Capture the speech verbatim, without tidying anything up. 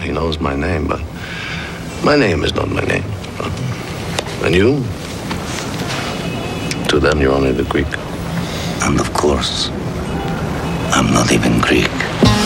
he knows my name, but my name is not my name. And you? To them, you're only the Greek. And of course, I'm not even Greek.